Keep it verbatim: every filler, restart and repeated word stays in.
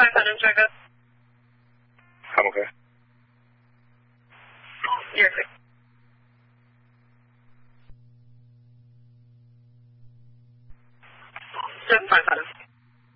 five hundred, Jacob. I'm okay. You're okay. Just five hundred.